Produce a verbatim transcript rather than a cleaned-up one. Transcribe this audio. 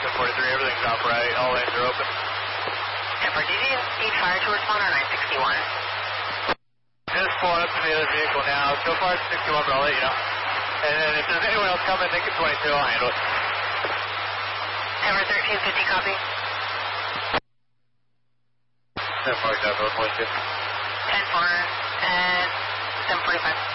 ten forty-three, everything's upright, all lanes are open. ten four, did you need fire to respond or nine sixty-one? Just pulling up to the other vehicle now. So far it's sixty-one, but I'll let you know. And then if there's anyone else coming, think it's twenty-two, I'll handle it. ten four, thirteen fifty, copy. ten four, twenty-two. ten four, and seven forty-five.